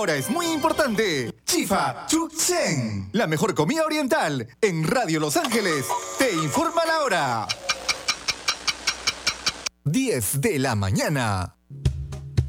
Ahora es muy importante. Chifa Chuchen, la mejor comida oriental en Radio Los Ángeles. Te informa la hora. 10 de la mañana.